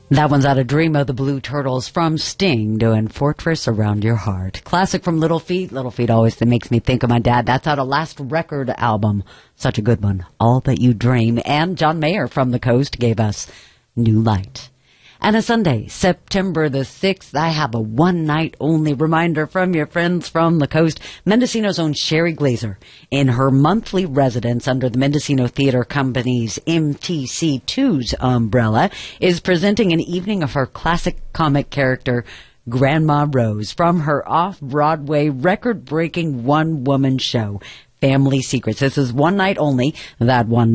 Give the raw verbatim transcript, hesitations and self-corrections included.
That one's out of Dream of the Blue Turtles from Sting doing Fortress Around Your Heart. Classic from Little Feat. Little Feat always that makes me think of my dad. That's out of Last Record album. Such a good one. All That You Dream. And John Mayer from the Coast gave us New Light. And a Sunday, September the sixth, I have a one-night-only reminder from your friends from the coast. Mendocino's own Sherry Glazer, in her monthly residence under the Mendocino Theater Company's M T C two's umbrella, is presenting an evening of her classic comic character, Grandma Rose, from her off-Broadway record-breaking one-woman show, Family Secrets. This is one night only. That one